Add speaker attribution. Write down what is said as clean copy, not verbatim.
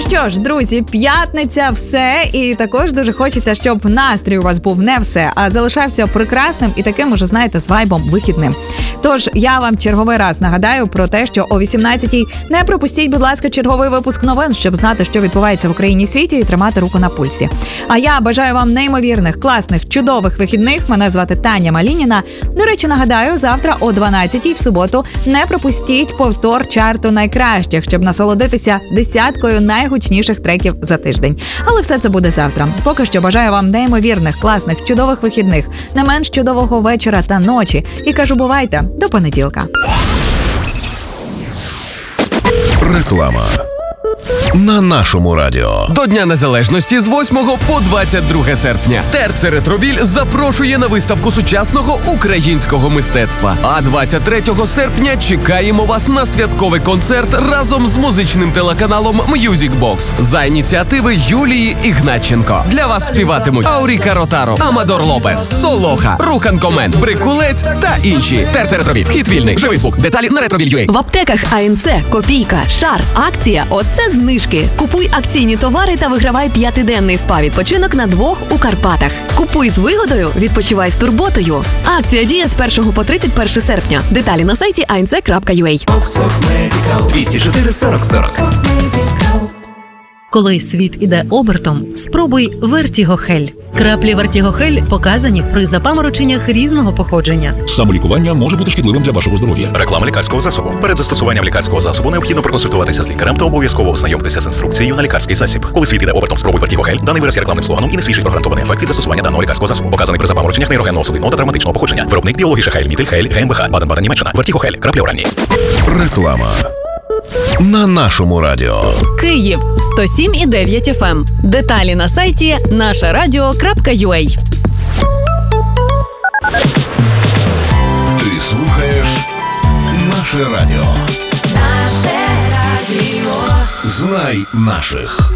Speaker 1: що ж, друзі, п'ятниця, все. І також дуже хочеться, щоб настрій у вас був не все, а залишався прекрасним і таким, уже, знаєте, з вайбом вихідним. Тож, я вам черговий раз нагадаю про те, що о 18-й не пропустіть, будь ласка, черговий випуск новин, щоб знати, що відбувається в Україні і світі, і тримати руку на пульсі. А я бажаю вам неймовірних, класних, чудових вихідних. Мене звати Таня Малініна. До речі, нагадаю, завтра о 12-й в суботу не пропустіть повтор чарту найкращих, щоб насолодитися десяткою найгучніших треків за тиждень. Але все це буде завтра. Поки що бажаю вам неймовірних, класних, чудових вихідних, не менш чудового вечора та ночі. І кажу, бувайте, до понеділка.
Speaker 2: Реклама. На нашому радіо.
Speaker 3: До Дня Незалежності з 8 по 22 серпня Терце Ретровіль запрошує на виставку сучасного українського мистецтва. А 23 серпня чекаємо вас на святковий концерт разом з музичним телеканалом Music Box за ініціативи Юлії Ігнатченко. Для вас співатимуть Ауріка Ротаро, Амадор Лопес, Солоха, Рухан Комен, Брикулець та інші. Терце Ретровіль. Вхід вільний. Живий звук. Деталі на Ретровіль.ua.
Speaker 4: В аптеках АНЦ, Копійка, Шар, акція «Оце знижки». Купуй акційні товари та вигравай 5-денний спа-відпочинок на 2 у Карпатах. Купуй з вигодою, відпочивай з турботою. Акція діє з 1 по 31 серпня. Деталі на сайті anc.ua.
Speaker 5: 204 40 40.
Speaker 6: Коли світ іде обертом, спробуй Вертігохель. Краплі Вертігохель показані при запамороченнях різного походження.
Speaker 7: Самолікування може бути шкідливим для вашого здоров'я.
Speaker 2: Реклама лікарського засобу. Перед застосуванням лікарського засобу необхідно проконсультуватися з лікарем та обов'язково ознайомитися з інструкцією на лікарський засіб. Коли світ іде обертом, спробуй Вертігохель. Даний вираз є рекламним слоганом і не свідчить про гарантований ефект від застосування даного лікарського засобу. Показаний при запамороченнях нейрогенного судинного та травматичного походження. Виробник Біологіша Хель, Мітель Хель, ГМБХ, Баден-Баден, Німеччина. Вертігохель. Краплі оранні. Реклама. На нашому радіо.
Speaker 4: Київ 107,9 FM. Деталі на сайті нашарадіо.ua.
Speaker 2: Ти слухаєш наше радіо.
Speaker 8: Наше радіо.
Speaker 2: Знай наших.